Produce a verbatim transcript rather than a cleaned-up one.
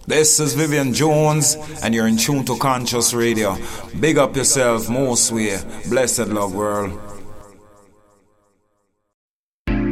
This is Vivian Jones, and you're in tune to Conscious Radio. Big up yourself, most way. Blessed love, world.